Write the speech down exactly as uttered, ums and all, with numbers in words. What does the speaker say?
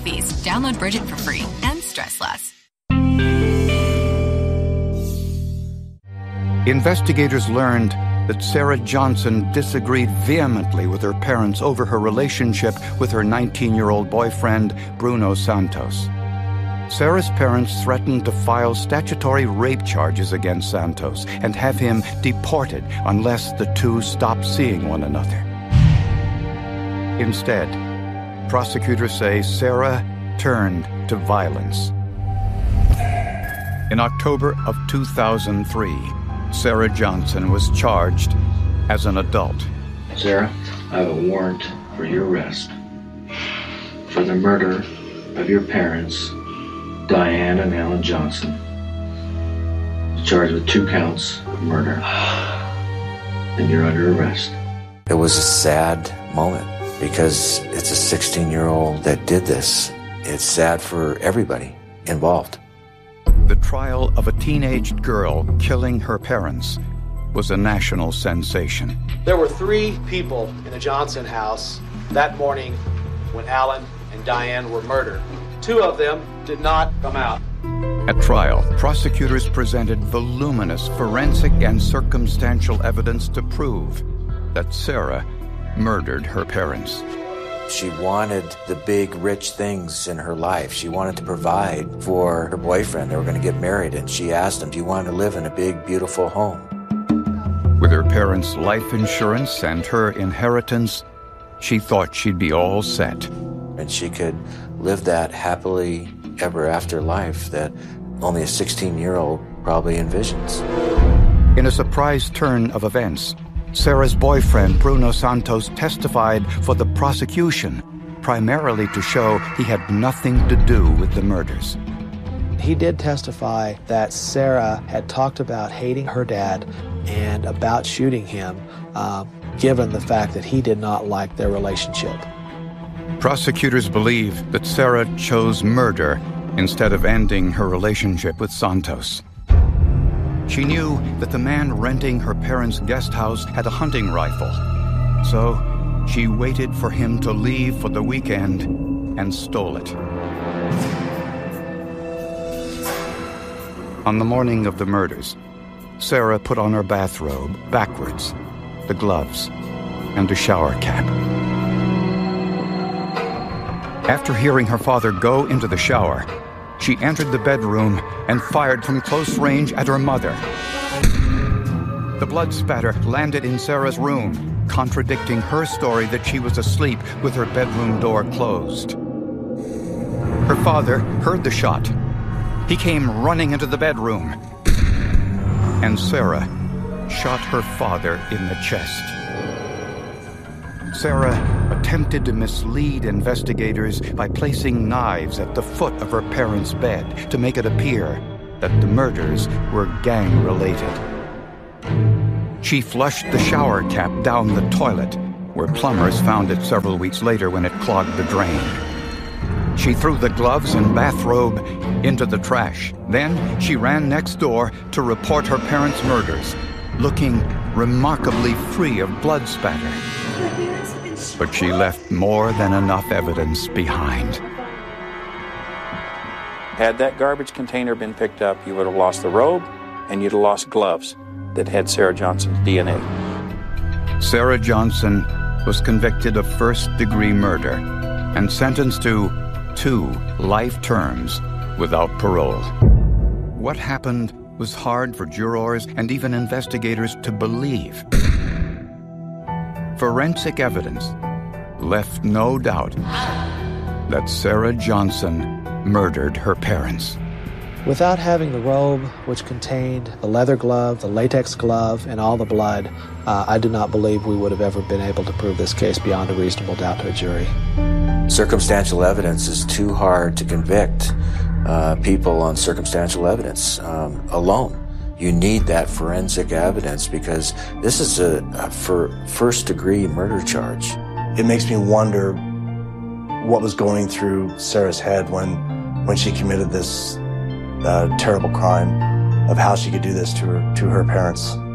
fees. Download Bridget for free and stress less. Investigators learned that Sarah Johnson disagreed vehemently with her parents over her relationship with her nineteen-year-old boyfriend, Bruno Santos. Sarah's parents threatened to file statutory rape charges against Santos and have him deported unless the two stopped seeing one another. Instead, prosecutors say Sarah turned to violence. In October of two thousand three, Sarah Johnson was charged as an adult. Sarah, I have a warrant for your arrest for the murder of your parents, Diane and Alan Johnson. Charged with two counts of murder. And you're under arrest. It was a sad moment because it's a sixteen-year-old that did this. It's sad for everybody involved. The trial of a teenage girl killing her parents was a national sensation. There were three people in the Johnson house that morning when Alan and Diane were murdered. Two of them did not come out. At trial, prosecutors presented voluminous forensic and circumstantial evidence to prove that Sarah murdered her parents. She wanted the big, rich things in her life. She wanted to provide for her boyfriend. They were going to get married, and she asked him, do you want to live in a big, beautiful home? With her parents' life insurance and her inheritance, she thought she'd be all set. And she could live that happily ever after life that only a sixteen-year-old probably envisions. In a surprise turn of events, Sarah's boyfriend, Bruno Santos, testified for the prosecution, primarily to show he had nothing to do with the murders. He did testify that Sarah had talked about hating her dad and about shooting him, uh, given the fact that he did not like their relationship. Prosecutors believe that Sarah chose murder instead of ending her relationship with Santos. She knew that the man renting her parents' guest house had a hunting rifle, so she waited for him to leave for the weekend and stole it. On the morning of the murders, Sarah put on her bathrobe backwards, the gloves, and a shower cap. After hearing her father go into the shower, she entered the bedroom and fired from close range at her mother. The blood spatter landed in Sarah's room, contradicting her story that she was asleep with her bedroom door closed. Her father heard the shot. He came running into the bedroom, and Sarah shot her father in the chest. Sarah attempted to mislead investigators by placing knives at the foot of her parents' bed to make it appear that the murders were gang-related. She flushed the shower cap down the toilet, where plumbers found it several weeks later when it clogged the drain. She threw the gloves and bathrobe into the trash. Then she ran next door to report her parents' murders, looking remarkably free of blood spatter. But she left more than enough evidence behind. Had that garbage container been picked up, you would have lost the robe and you'd have lost gloves that had Sarah Johnson's D N A. Sarah Johnson was convicted of first-degree murder and sentenced to two life terms without parole. What happened was hard for jurors and even investigators to believe. Forensic evidence left no doubt that Sarah Johnson murdered her parents. Without having the robe, which contained the leather glove, the latex glove, and all the blood, uh, I do not believe we would have ever been able to prove this case beyond a reasonable doubt to a jury. Circumstantial evidence is too hard to convict uh, people on circumstantial evidence um, alone. You need that forensic evidence because this is a, a for first-degree murder charge. It makes me wonder what was going through Sarah's head when, when she committed this uh, terrible crime, of how she could do this to her, to her parents.